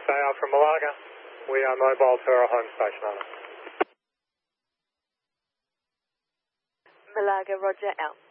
They are from Malaga. We are mobile to our home station on it. Malaga, roger, out.